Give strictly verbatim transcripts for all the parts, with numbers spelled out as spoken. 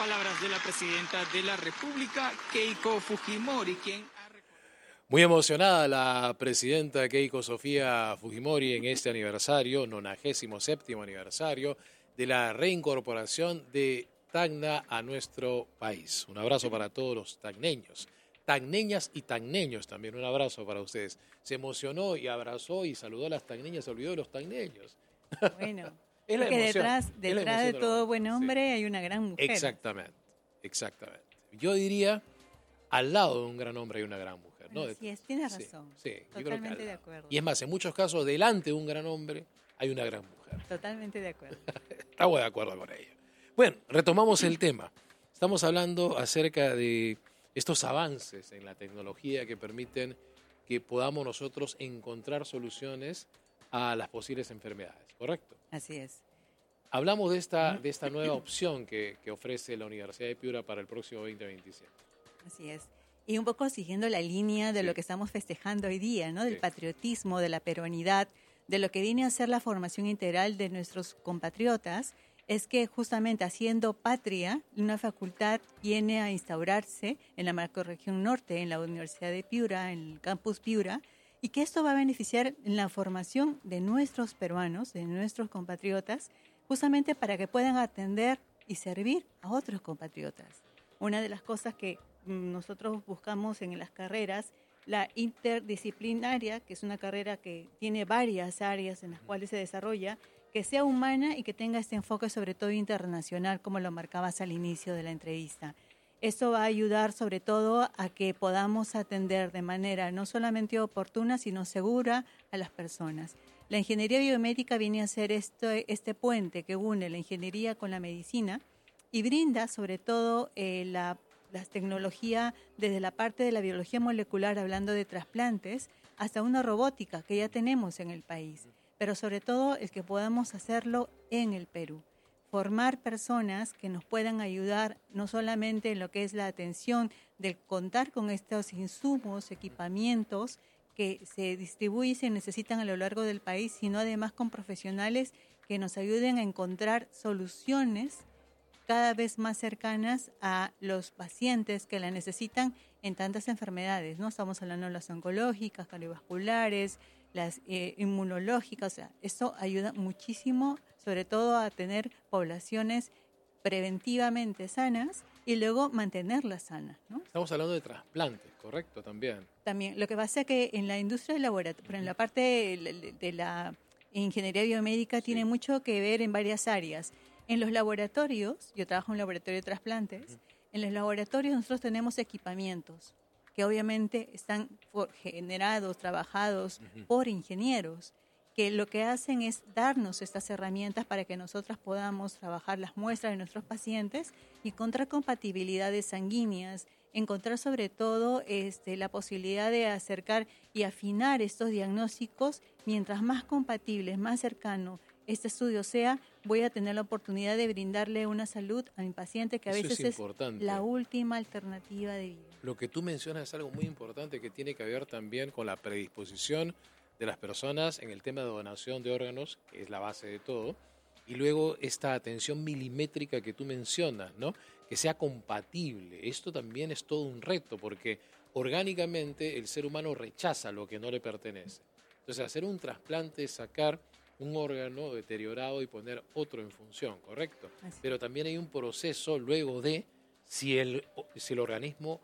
palabras de la presidenta de la República, Keiko Fujimori, quien ha Muy emocionada la presidenta Keiko Sofía Fujimori en este aniversario, nonagésimo séptimo aniversario de la reincorporación de Tacna a nuestro país. Un abrazo para todos los tacneños, tacneñas y tacneños también, un abrazo para ustedes. Se emocionó y abrazó y saludó a las tacneñas, se olvidó de los tacneños. Bueno, es la porque emoción, detrás, es la detrás emoción de de todo lo- buen hombre sí. hay una gran mujer. Exactamente, exactamente. Yo diría, al lado de un gran hombre hay una gran mujer. ¿no? Bueno, así es, tienes Sí, razón. sí, yo creo que al Totalmente de lado. acuerdo. Y es más, en muchos casos, delante de un gran hombre hay una gran mujer. Totalmente de acuerdo. Estamos de acuerdo con ello. Bueno, retomamos el tema. Estamos hablando acerca de estos avances en la tecnología que permiten que podamos nosotros encontrar soluciones a las posibles enfermedades, ¿correcto? Así es. Hablamos de esta, de esta nueva opción que, que ofrece la Universidad de Piura para el próximo veinte veintisiete. Así es. Y un poco siguiendo la línea de Sí. lo que estamos festejando hoy día, ¿no? Del Sí. patriotismo, de la peruanidad, de lo que viene a ser la formación integral de nuestros compatriotas, es que justamente haciendo patria, una facultad viene a instaurarse en la macrorregión norte, en la Universidad de Piura, en el campus Piura, y que esto va a beneficiar en la formación de nuestros peruanos, de nuestros compatriotas, justamente para que puedan atender y servir a otros compatriotas. Una de las cosas que mm, nosotros buscamos en las carreras, la interdisciplinaria, que es una carrera que tiene varias áreas en las cuales se desarrolla, que sea humana y que tenga este enfoque sobre todo internacional, como lo marcabas al inicio de la entrevista. Esto va a ayudar sobre todo a que podamos atender de manera no solamente oportuna, sino segura a las personas. La ingeniería biomédica viene a ser este, este puente que une la ingeniería con la medicina y brinda sobre todo eh, la, la tecnología desde la parte de la biología molecular, hablando de trasplantes, hasta una robótica que ya tenemos en el país, pero sobre todo el que podamos hacerlo en el Perú. Formar personas que nos puedan ayudar no solamente en lo que es la atención del contar con estos insumos, equipamientos que se distribuyen y se necesitan a lo largo del país, sino además con profesionales que nos ayuden a encontrar soluciones cada vez más cercanas a los pacientes que la necesitan en tantas enfermedades, ¿no? Estamos hablando de las oncológicas, cardiovasculares, las eh, inmunológicas. O sea, esto ayuda muchísimo, sobre todo a tener poblaciones preventivamente sanas y luego mantenerlas sanas, ¿no? Estamos hablando de trasplantes, ¿correcto? También. También, lo que pasa es que en la industria del laboratorio, pero en la parte de, de la ingeniería biomédica Sí. tiene mucho que ver en varias áreas. En los laboratorios, yo trabajo en un laboratorio de trasplantes, uh-huh. En los laboratorios nosotros tenemos equipamientos que obviamente están for, generados, trabajados uh-huh. por ingenieros, que lo que hacen es darnos estas herramientas para que nosotros podamos trabajar las muestras de nuestros pacientes y encontrar compatibilidades sanguíneas, encontrar sobre todo este, la posibilidad de acercar y afinar estos diagnósticos. Mientras más compatibles, más cercano este estudio sea, voy a tener la oportunidad de brindarle una salud a mi paciente, que a Eso veces es, es la última alternativa de vida. Lo que tú mencionas es algo muy importante que tiene que ver también con la predisposición de las personas en el tema de donación de órganos, que es la base de todo, y luego esta atención milimétrica que tú mencionas, ¿no? Que sea compatible. Esto también es todo un reto, porque orgánicamente el ser humano rechaza lo que no le pertenece. Entonces, hacer un trasplante es sacar un órgano deteriorado y poner otro en función, ¿correcto? Así. Pero también hay un proceso luego de si el, si el organismo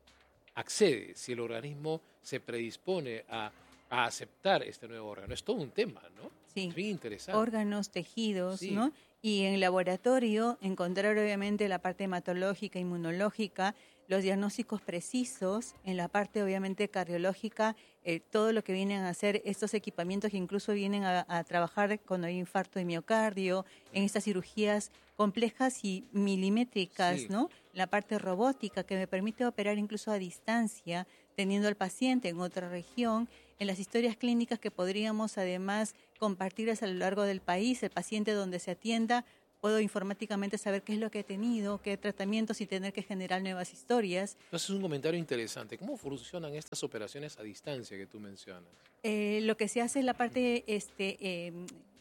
accede, si el organismo se predispone a, a aceptar este nuevo órgano. Es todo un tema, ¿no? Sí. Es bien interesante. Órganos, tejidos, sí. ¿no? Y en laboratorio encontrar obviamente la parte hematológica, inmunológica, los diagnósticos precisos, en la parte obviamente cardiológica, eh, todo lo que vienen a hacer estos equipamientos que incluso vienen a, a trabajar cuando hay infarto de miocardio, en estas cirugías complejas y milimétricas, sí. ¿no? La parte robótica que me permite operar incluso a distancia, teniendo al paciente en otra región, en las historias clínicas que podríamos además compartirlas a lo largo del país, el paciente donde se atienda, puedo informáticamente saber qué es lo que he tenido, qué tratamientos y tener que generar nuevas historias. Entonces es un comentario interesante. ¿Cómo funcionan estas operaciones a distancia que tú mencionas? Eh, lo que se hace es la parte este, eh,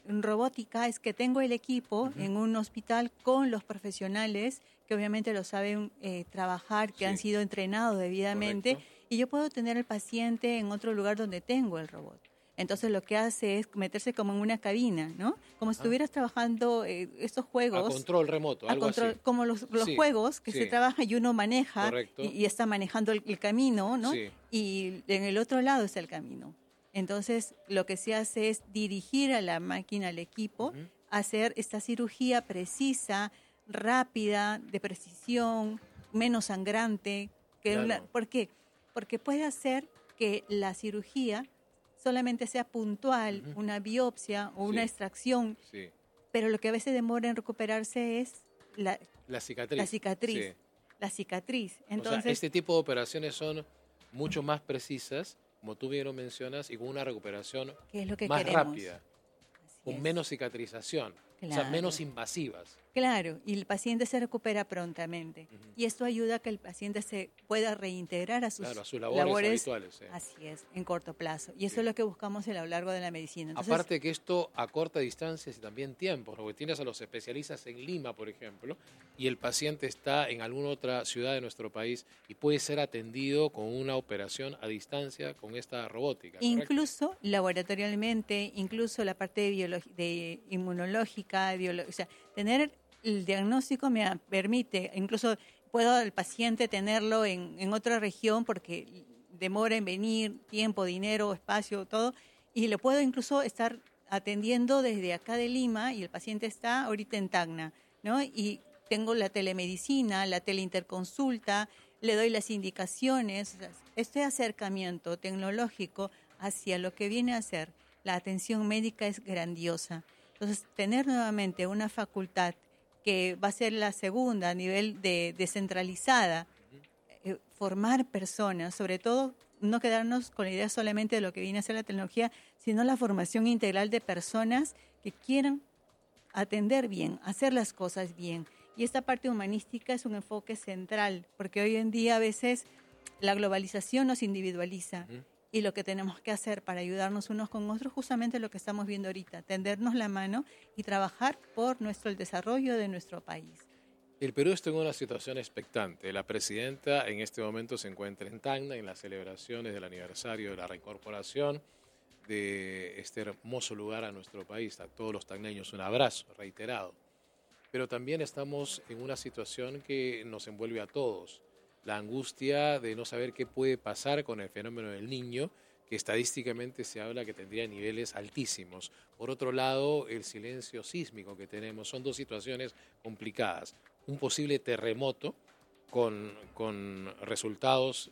robótica es que tengo el equipo Ujú. en un hospital con los profesionales que obviamente lo saben eh, trabajar, que Sí. han sido entrenados debidamente, Correcto. y yo puedo tener al paciente en otro lugar donde tengo el robot. Entonces lo que hace es meterse como en una cabina, ¿no? Como si Ah. estuvieras trabajando eh, estos juegos. A control remoto, a algo control, así. como los, los Sí, juegos que sí. se trabaja y uno maneja Correcto. y, y está manejando el, el camino, ¿no? Sí. Y en el otro lado está el camino. Entonces, lo que se hace es dirigir a la máquina, al equipo, Ujú. hacer esta cirugía precisa, rápida, de precisión, menos sangrante. Que Claro. una, ¿por qué? Porque puede hacer que la cirugía solamente sea puntual, Ujú. una biopsia o una Sí. extracción, Sí. pero lo que a veces demora en recuperarse es la, La cicatriz. la cicatriz. Sí. La cicatriz. O Entonces, sea, este tipo de operaciones son mucho más precisas, como tú bien lo mencionas, y con una recuperación ¿qué es lo que más queremos? rápida, Así con es. menos cicatrización, o sea, Claro. menos invasivas. Claro, y el paciente se recupera prontamente. Ujú. Y esto ayuda a que el paciente se pueda reintegrar a sus, Claro, a sus labores habituales, sí. Así es, en corto plazo. Y eso Sí. es lo que buscamos a lo largo de la medicina. Entonces, Aparte que esto acorta distancias y también tiempos, porque tienes a los especialistas en Lima, por ejemplo, y el paciente está en alguna otra ciudad de nuestro país y puede ser atendido con una operación a distancia con esta robótica. ¿correcto? incluso laboratorialmente, incluso la parte de, biolog- de inmunológica, biolo- o sea, tener el diagnóstico me a- permite, incluso puedo al paciente tenerlo en, en otra región porque demora en venir, tiempo, dinero, espacio, todo, y lo puedo incluso estar atendiendo desde acá de Lima y el paciente está ahorita en Tacna, ¿no? Y tengo la telemedicina, la teleinterconsulta, le doy las indicaciones, o sea, este acercamiento tecnológico hacia lo que viene a ser la atención médica es grandiosa. Entonces, tener nuevamente una facultad que va a ser la segunda a nivel de descentralizada, eh, formar personas, sobre todo no quedarnos con la idea solamente de lo que viene a ser la tecnología, sino la formación integral de personas que quieran atender bien, hacer las cosas bien. Y esta parte humanística es un enfoque central, porque hoy en día a veces la globalización nos individualiza. Ujú. Y lo que tenemos que hacer para ayudarnos unos con otros, justamente lo que estamos viendo ahorita, tendernos la mano y trabajar por nuestro, el desarrollo de nuestro país. El Perú está en una situación expectante. La presidenta en este momento se encuentra en Tacna en las celebraciones del aniversario de la reincorporación de este hermoso lugar a nuestro país. A todos los tacneños un abrazo reiterado. Pero también estamos en una situación que nos envuelve a todos. La angustia de no saber qué puede pasar con el fenómeno del Niño, que estadísticamente se habla que tendría niveles altísimos. Por otro lado, el silencio sísmico que tenemos. Son dos situaciones complicadas. Un posible terremoto con, con resultados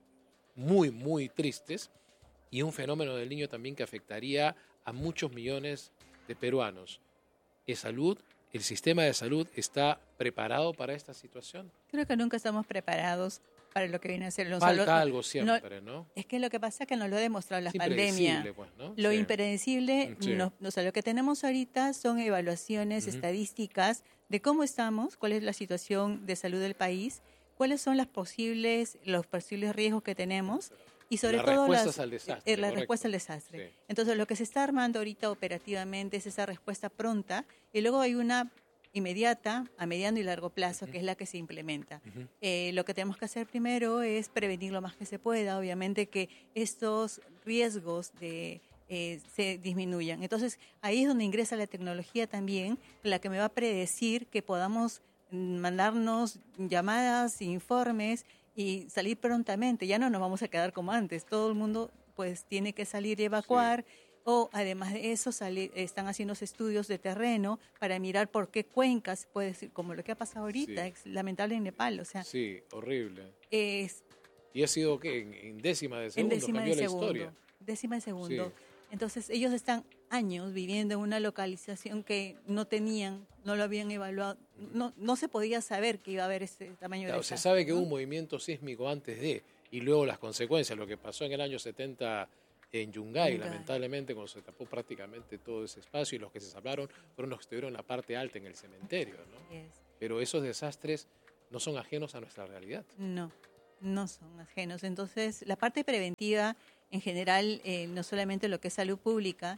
muy, muy tristes y un fenómeno del Niño también que afectaría a muchos millones de peruanos. ¿Es salud? ¿El sistema de salud está preparado para esta situación? Creo que nunca estamos preparados para lo que viene a ser los Falta lo- algo siempre, ¿no? no, es que lo que pasa es que nos lo ha demostrado la Es pandemia. impredecible, pues, ¿no? Lo Sí. impredecible, Sí. no, o sea, lo que tenemos ahorita son evaluaciones Ujú. estadísticas de cómo estamos, cuál es la situación de salud del país, cuáles son las posibles, los posibles riesgos que tenemos y sobre Las todo respuestas las, al desastre, eh, la correcto. respuesta al desastre. Sí. Entonces, lo que se está armando ahorita operativamente es esa respuesta pronta y luego hay una inmediata, a mediano y largo plazo, Ujú. que es la que se implementa. Ujú. Eh, lo que tenemos que hacer primero es prevenir lo más que se pueda, obviamente que estos riesgos de, eh, se disminuyan. Entonces, ahí es donde ingresa la tecnología también, la que me va a predecir que podamos mm, mandarnos llamadas, informes y salir prontamente. Ya no nos vamos a quedar como antes. Todo el mundo pues tiene que salir y evacuar. O además de eso sale- están haciendo estudios de terreno para mirar por qué cuencas, puede ser como lo que ha pasado ahorita, Sí. es lamentable en Nepal, o sea, Sí, horrible. es Y ha sido, ¿qué? En, en décima de en segundo, décima cambió de la segundo, historia. décima de segundo. Sí. Entonces ellos están años viviendo en una localización que no tenían, no lo habían evaluado, no, no se podía saber que iba a haber ese tamaño Claro, de se desastre, sabe que ¿no? hubo un movimiento sísmico antes de, y luego las consecuencias, lo que pasó en el año setenta en Yungay, Yungay. lamentablemente, cuando se tapó prácticamente todo ese espacio y los que se salvaron fueron los que estuvieron en la parte alta en el cementerio, ¿no? Así es. Pero esos desastres no son ajenos a nuestra realidad. No, no son ajenos. Entonces, la parte preventiva, en general, eh, no solamente lo que es salud pública,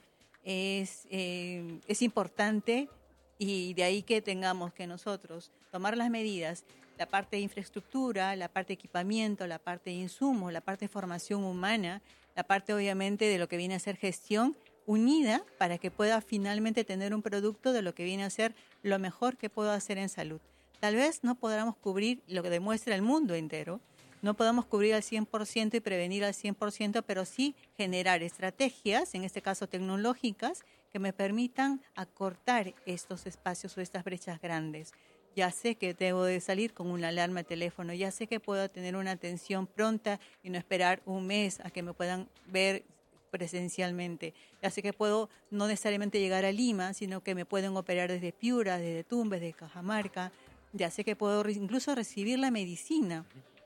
es, eh, es importante, y de ahí que tengamos que nosotros tomar las medidas, la parte de infraestructura, la parte de equipamiento, la parte de insumos, la parte de formación humana, la parte obviamente de lo que viene a ser gestión unida para que pueda finalmente tener un producto de lo que viene a ser lo mejor que puedo hacer en salud. Tal vez no podamos cubrir lo que demuestra el mundo entero, no podamos cubrir al cien por ciento y prevenir al cien por ciento, pero sí generar estrategias, en este caso tecnológicas, que me permitan acortar estos espacios o estas brechas grandes. Ya sé que debo de salir con una alarma de teléfono, ya sé que puedo tener una atención pronta y no esperar un mes a que me puedan ver presencialmente. Ya sé que puedo no necesariamente llegar a Lima, sino que me pueden operar desde Piura, desde Tumbes, desde Cajamarca. Ya sé que puedo re- incluso recibir la medicina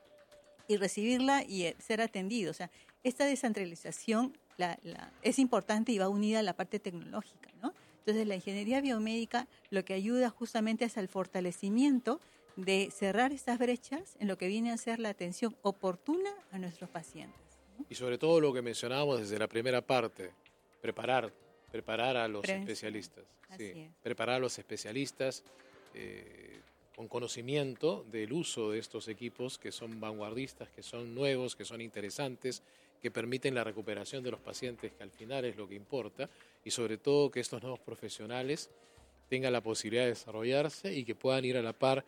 y recibirla y eh, ser atendido. O sea, esta descentralización la, la, es importante y va unida a la parte tecnológica, ¿no? Entonces, la ingeniería biomédica lo que ayuda justamente es al fortalecimiento de cerrar estas brechas en lo que viene a ser la atención oportuna a nuestros pacientes, ¿no? Y sobre todo lo que mencionábamos desde la primera parte, preparar, preparar a los Prevención. especialistas. Así Sí, es. preparar a los especialistas eh, con conocimiento del uso de estos equipos que son vanguardistas, que son nuevos, que son interesantes, que permiten la recuperación de los pacientes, que al final es lo que importa, y sobre todo que estos nuevos profesionales tengan la posibilidad de desarrollarse y que puedan ir a la par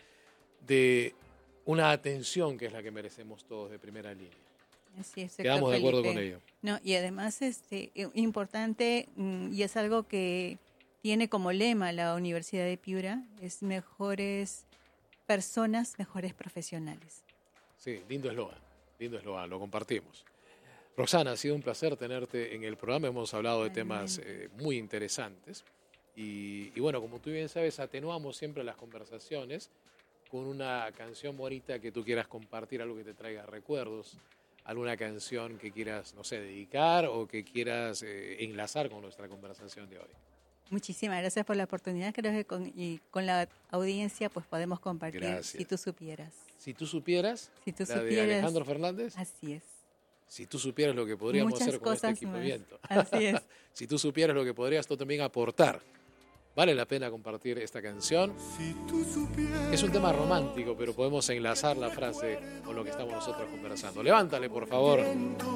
de una atención que es la que merecemos todos de primera línea. Así es, doctor Quedamos de acuerdo Felipe. con ello. No, y además este eh, importante, mm, y es algo que tiene como lema la Universidad de Piura, es mejores personas, mejores profesionales. Sí, lindo eslogan, lindo eslogan, lo compartimos. Roxana, ha sido un placer tenerte en el programa, hemos hablado de temas eh, muy interesantes y, y bueno, como tú bien sabes, atenuamos siempre las conversaciones con una canción bonita que tú quieras compartir, algo que te traiga recuerdos, alguna canción que quieras, no sé, dedicar o que quieras eh, enlazar con nuestra conversación de hoy. Muchísimas gracias por la oportunidad, creo que con, y con la audiencia pues podemos compartir. Gracias. Si tú supieras. Si tú supieras, Si tú la supieras. de Alejandro Fernández, Así es. si tú supieras lo que podríamos Muchas hacer con este cosas más. equipamiento. Así es. Si tú supieras lo que podrías tú también aportar. Vale la pena compartir esta canción. Es un tema romántico, pero podemos enlazar la frase con lo que estamos nosotros conversando. Levántale, por favor.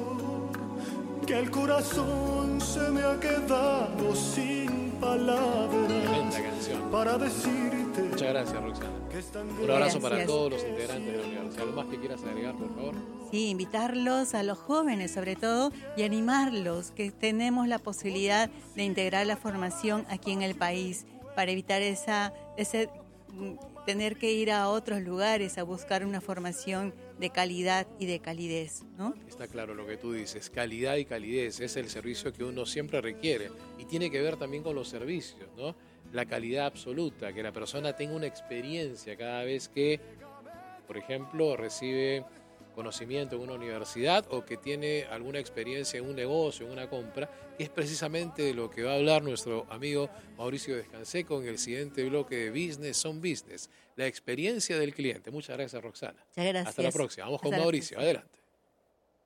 Que el corazón se me ha quedado sin palabras. Tremenda canción. Para decirte. Muchas gracias, Roxana. Un abrazo para todos los integrantes de la universidad. ¿Algo más que quieras agregar, por favor? Sí, invitarlos a los jóvenes sobre todo y animarlos, que tenemos la posibilidad de integrar la formación aquí en el país para evitar esa, ese tener que ir a otros lugares a buscar una formación de calidad y de calidez, ¿no? Está claro lo que tú dices, calidad y calidez es el servicio que uno siempre requiere y tiene que ver también con los servicios, ¿no? La calidad absoluta, que la persona tenga una experiencia cada vez que, por ejemplo, recibe conocimiento en una universidad o que tiene alguna experiencia en un negocio, en una compra, que es precisamente de lo que va a hablar nuestro amigo Mauricio Descanseco en el siguiente bloque de Business on Business, la experiencia del cliente. Muchas gracias, Roxana. Muchas gracias. Hasta la próxima. Vamos con Hasta la Mauricio. próxima. Adelante.